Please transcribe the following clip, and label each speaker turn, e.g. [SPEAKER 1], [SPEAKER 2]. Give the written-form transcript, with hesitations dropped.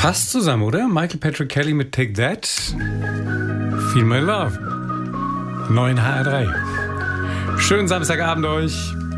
[SPEAKER 1] Passt zusammen, oder? Michael Patrick Kelly mit Take That. Feel My Love. 9 HR3. Schönen Samstagabend euch.